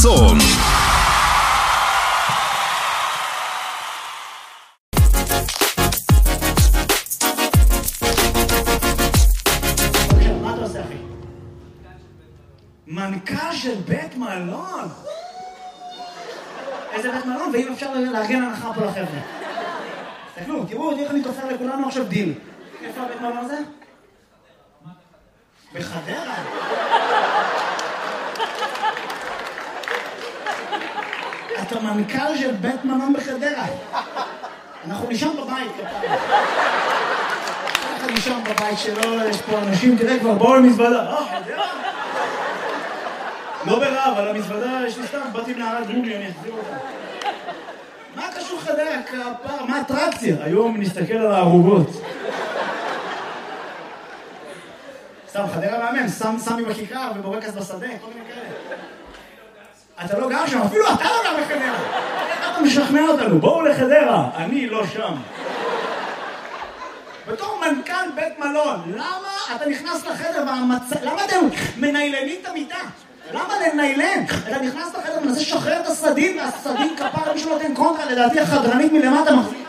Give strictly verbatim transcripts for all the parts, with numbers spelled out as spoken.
חסון. מה אתה עושה, אחי? מנכ"ל של בית מלון? איזה בית מלון? ואם אפשר לארגן הנחה פה לחבר'ה. תסתכלו, תראו איך אני תופר לכולנו עכשיו דיל. איפה הבית מלון הזה? בחדרה. אתה מנכ"ל של בית מלון בחדרה. אנחנו נשם בבית, כפרה. אנחנו נשם בבית שלו, יש פה אנשים, תראה כבר, בואו למזוודה. אה, חדרה? לא ברעב, על המזוודה יש לי סתם, באתי בנערת גומי, אני אחזיר אותה. מה קשור חדרה, כפרה? מה האטרקציה? היום נסתכל על הערובות. סתם, חדרה מאמן, סמי בכיכר ובורקס בשדה, כל מיני כאלה. אתה לא גר שם, אפילו אתה לא גר בחדרה. איך אתה משכנע אותנו? בואו לחדרה, אני לא שם. בתור מנכ"ל בית מלון, למה אתה נכנס לחדר והמצ... למה אתם מניילנים את המיטה? למה לניילן? אתה נכנס לחדר ומנסה לשחרר את הסדין, והסדין כפר מישהו נותן קונטרה, לדעתי החדרנית מלמטה מחזיק.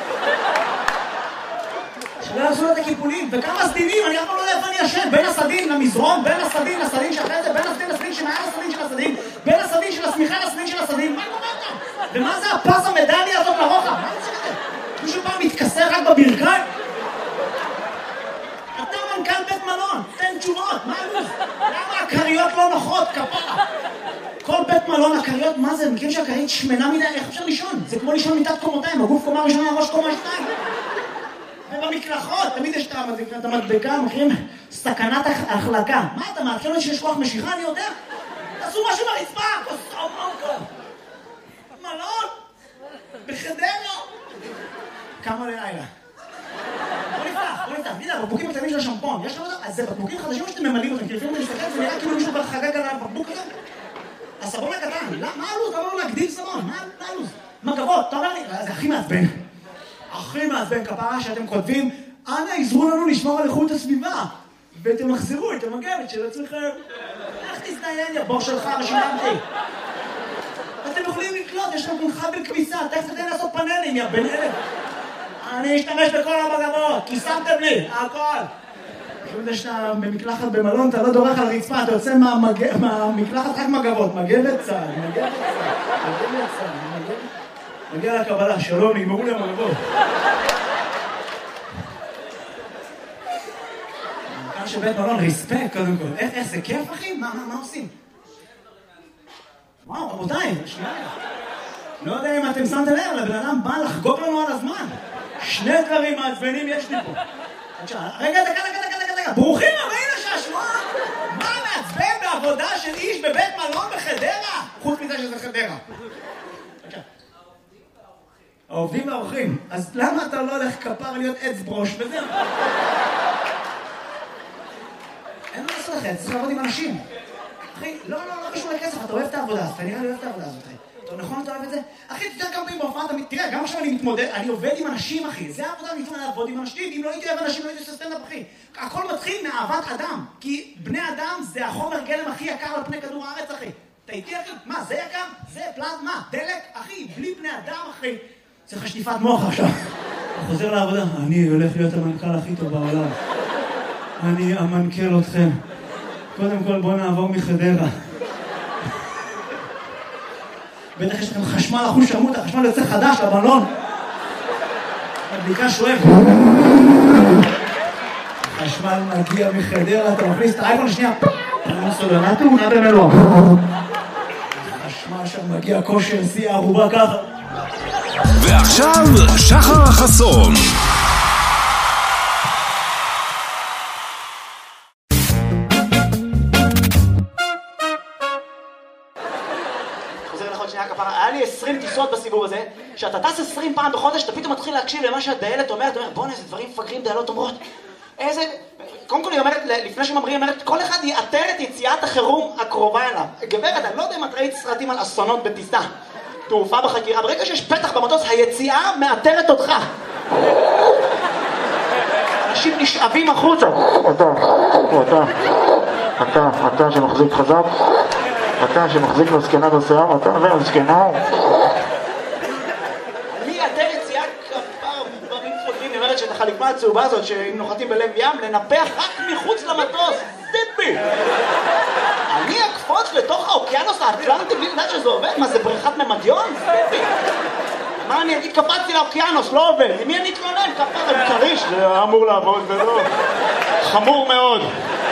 שלא יעשו לה את הקיפולים, וכמה סדינים, אני אף פעם לא יודע איפה אני ישן, בין הסדין למזרון, בין הסדין לסדין שאחרי זה, בין הסדין לסדין שמעל הסדין של הסדין, בין הסדין של הסמיכה לסדין של הסדין, מה קורה? ומה זה הפס המדליה הזאת לרוחב? מה זה שזה? מישהו פעם מתכסה רק בברכיים? אתה מנכ"ל בית מלון, תן תשובות, מה הלו"ז? למה הקריות לא נוחות, כפרה? כל בית מלון, הקריות, מה זה? מכיר שהקרית שמנה מדי, איך אפשר לישון? זה כמו לישון מיטת קומותיים, הגוף קומה ראשונה, הראש קומה שתיים. ובמקלחות, תמיד יש את המדבקה, מכירים? סכנת החלקה. מה אתה מאפשר לי שיש כוח משיכה? אני יודע. תעשו משהו ברצפה, תעשו מונקו. מלון? בחדרה? כמה ללילה? בוא נפתח, בוא נפתח. תדע, בקבוקים הקטנים של השמפון. יש לך אותם? אז זה בקבוקים חדשים שאתם ממלאים אותם. כי לפעמים אני מסתכל, זה נראה כאילו מישהו כבר חגג על הבקבוק הזה. הסבון הקטן. מה הלו"ז? אמרנו להגדיל סבון. מה הלו"ז? מגבות, אתה אומר לי, זה הכי מעצבן. הכי מעצבן כפרה שאתם כותבים, אנא עזרו לנו לשמור על איכות הסביבה ותמחזרו את המגבת של עצמכם. איך תזדיין, יא בור שלך, משילמתי. אתם יכולים לקלוט, יש לכם חבל כביסה, תכף תתן לעשות פאנלים, יא בן אלף. אני אשתמש בכל המגבות, כי שמתם לי, הכל. חושבים זה שאתה במקלחת במלון, אתה לא דורך על הרצפה, אתה יוצא מהמקלחת רק מגבות, מגבת צהל, מגבת צהל, מגבת צהל, מגבת. מגיע לקבלה, שלום, נגמרו להם מגבות. מנכ"ל של בית מלון, ריספקט קודם כל. איך זה כיף, אחי? מה עושים? וואו, רבותיי, שנייה. לא יודע אם אתם שמתם לב, לבן אדם בא לחגוג לנו על הזמן. שני דברים מעצבנים יש לי פה. רגע, דקה, דקה, דקה, דקה. ברוכים הבאים לשעשוע. מה מעצבן בעבודה של איש בבית מלון בחדרה? חוץ מזה שזה חדרה. העובדים והאורחים. אז למה אתה לא הולך כפר להיות עץ ברוש וזהו? אין מה לעשות לכם, צריך לעבוד עם אנשים. אחי, לא, לא, לא קשור לכסף, אתה אוהב את העבודה, אתה נראה לי אוהב את העבודה הזאת, אחי. אתה נכון, אתה אוהב את זה? אחי, תתאר כמה פעמים בהופעה, תראה, גם עכשיו אני מתמודד, אני עובד עם אנשים, אחי. זה העבודה, אני מתמודד לעבוד עם אנשים. אם לא הייתי אוהב אנשים, לא הייתי עושה סטנדאפ, אחי. הכל מתחיל מאהבת אדם. כי בני אדם זה החומר גלם הכי יקר על פני כדור הארץ, אחי. אתה איתי, אחי? מה, זה יקר? זה פלזמה, דלק, אחי, בלי בני אדם, אחי. צריך שטיפת מוח עכשיו. הוא חוזר לעבודה. אני הולך להיות המנכ"ל הכי טוב בעולם. אני אמנכ"ל אתכם. קודם כל בוא נעבור מחדרה. בטח יש לכם חשמל אחוז שמות, החשמל יוצא חדש לבלון. הבדיקה שואב. חשמל מגיע מחדרה, אתה מכניס את האייפון השנייה. סולנה תאונה במלוא. חשמל שם מגיע כושר, שיא הערובה ככה. ועכשיו שחר חסון. חוזר נכון שנייה כפרה, היה לי עשרים טיסות בסיבוב הזה, שאתה טס עשרים פעם בחודש, אתה פתאום מתחיל להקשיב למה שהדיילת אומרת, אתה אומר, בוא'נה, איזה דברים מפגרים דיילות אומרות. איזה... קודם כל היא אומרת, לפני שממריא, היא אומרת, כל אחד יאתר את יציאת החירום הקרובה אליו. גברת, אני לא יודע אם את ראית סרטים על אסונות בטיסה. תעופה בחקירה, ברגע שיש פתח במטוס, היציאה מאתרת אותך. אנשים נשאבים החוצה. אתה, אתה, אתה, אתה שמחזיק חזק. אתה שמחזיק לזקנה בשיער, אתה והזקנה. אני אתן יציאה כפר דברים פוגעים, נראית שאת החליפה הצהובה הזאת שאם נוחתים בלב ים, לנפח רק מחוץ למטוס. טיפי! אני אקפוץ לתוך האוקיינוס האטלנטי בלי לדעת שזה עובד? מה, זה בריכת ממדיון? טיפי! מה אני אגיד? קפצתי לאוקיינוס, לא עובד. למי אני אתלונן? כפר עם קריש. זה אמור לעבוד ולא. חמור מאוד.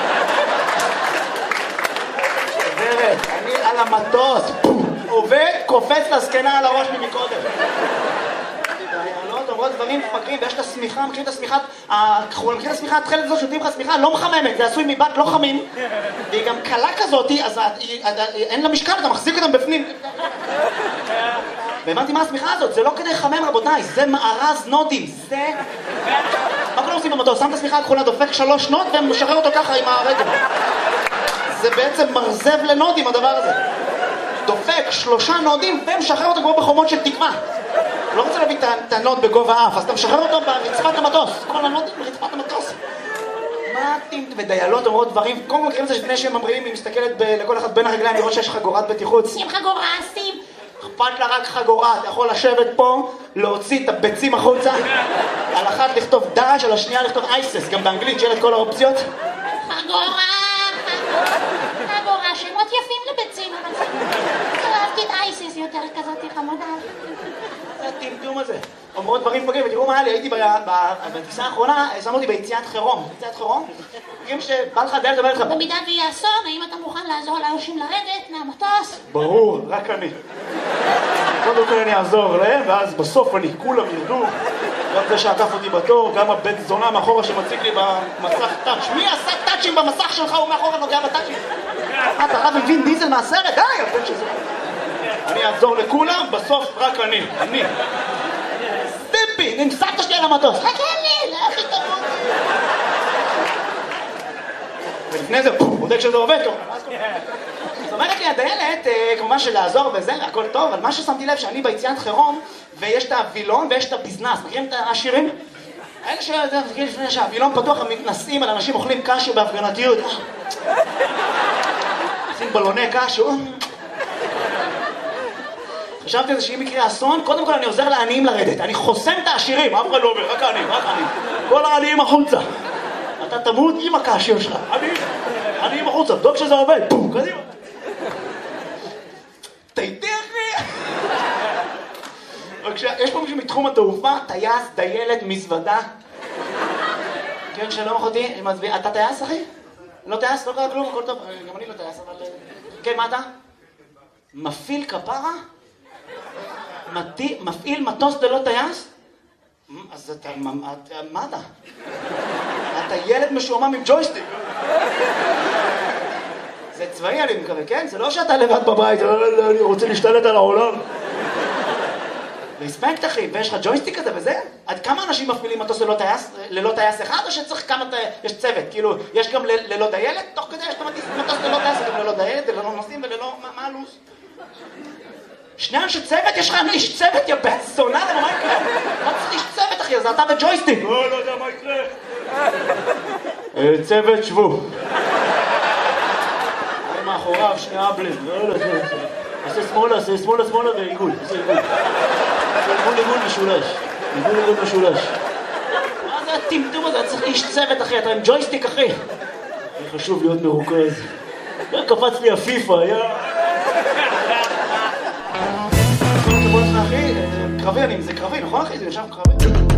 עוברת, אני על המטוס. עובד, קופץ לזקנה על הראש ממקודם. דיילות אומרות דברים מפגרים, ויש את השמיכה, מכירים את השמיכה, מכירים את השמיכה, התחלת הזאת שותים לך שמיכה, לא מחממת, זה עשוי מבט לא חמים. והיא גם קלה כזאת, אז אין לה משקל, אתה מחזיק אותם בפנים. והבנתי מה השמיכה הזאת, זה לא כדי לחמם רבותיי, זה מארז נודים, זה... מה כולם עושים במטוס? שם את השמיכה הכחולה, דופק שלוש נוד ומשחרר אותו ככה עם הרגל. זה בעצם מרזב לנודים הדבר הזה. דופק שלושה נודים ומשחרר אותו כמו בחומות של תקווה. לא רוצה להביא את הנוד בגובה האף, אז אתה משחרר אותו ברצפת המטוס. כל הנודים ברצפת המטוס. מה אתם ודיילות אומרות דברים? קודם כל מכירים את זה שלפני שהם ממריאים, היא מסתכלת לכל אחד בין הרגליים לראות שיש חגורת בטיחות. שים חגורה, שים. אכפת לה רק חגורה, אתה יכול לשבת פה, להוציא את הביצים החוצה, על אחת לכתוב דש, על השנייה לכתוב אייסס, גם באנגלית שיהיה את כל האופציות. חגורה, חגורה, שמות יפים לביצים, אבל זה... אהבתי את אייסס יותר כזאת חמודה. זה הטמטום הזה. אומרות דברים פוגעים, ותראו מה היה לי, הייתי בטיסה האחרונה, שמו אותי ביציאת חירום. ביציאת חירום? מכירים שבא לך דלת ובא לך... במידה ויהיה אסון, האם אתה מוכן לעזור לאנשים לרדת מהמטוס? ברור, רק אני. קודם כל אני אעזור להם, ואז בסוף אני, כולם ירדו. גם זה שעקף אותי בתור, גם הבן זונה מאחורה שמציג לי במסך טאץ'. מי עשה טאצ'ים במסך שלך? הוא מאחורה נוגע בטאצ'ים. אתה רב עם וין דיזל מהסרט? די, הבן שזה... אני אעזור לכולם, בסוף רק אני. אני. סטיפי, נמסקת שלי על המטוס. חכה לי, לאחי תמות. ולפני זה, בודק שזה עובד, זאת אומרת לי הדיילת, כמובן שלעזור וזה, הכל טוב, אבל מה ששמתי לב שאני ביציאת חירום, ויש את הווילון ויש את הביזנס, מכירים את השירים? האלה שזה, לפני שהווילון פתוח, הם מתנסים על אנשים אוכלים קשו בהפגנתיות. עושים בלוני קשו. חשבתי על זה שאם יקרה אסון, קודם כל אני עוזר לעניים לרדת, אני חוסם את העשירים, אף אחד לא אומר, רק העניים, רק העניים. כל העניים החוצה. אתה תמות עם הקשו שלך, עניים, עניים החוצה, דוק שזה עובד, פום, קדימה. תייטכני! יש פה מישהו מתחום התעופה, טייס, דיילת, מזוודה. כן, שלום אחותי, אתה טייס אחי? לא טייס, לא קרה כלום, הכל טוב, גם אני לא טייס, אבל... כן, מה אתה? מפעיל כפרה? מפעיל מטוס ללא טייס? אז אתה... מה אתה? אתה ילד משועמם עם ג'ויסטיק. זה צבאי אני מקווה, כן? זה לא שאתה לבד בבית, אני רוצה להשתלט על העולם. רספקט אחי, ויש לך ג'ויסטיק כזה וזה? עד כמה אנשים מפעילים מטוס ללא טייס? ללא טייס אחד או שצריך כמה... יש צוות, כאילו, יש גם ללא דיילת? תוך כדי יש מטוס ללא טייס, גם ללא דיילת, ללא נוסעים וללא... מה הלו"ז? שני אנשי צוות? יש לך איש צוות, יא בן זונה, למה מה יקרה? מה צריך איש צוות אחי? אז אתה וג'ויסטיק. לא, לא יודע מה יקרה. צוות, שבו. מאחוריו, שני אבלים. עושה שמאלה, עושה שמאלה, שמאלה ועיגול. עושה עיגול. עיגול, עיגול משולש. עיגול, עיגול משולש. מה זה הטמטום הזה? צריך איש צוות אחי, אתה עם ג'ויסטיק אחי. חשוב להיות מרוכז. קפץ לי הפיפה, יא... אחי, קרבי, זה קרבי, נכון אחי? זה יושב קרבי.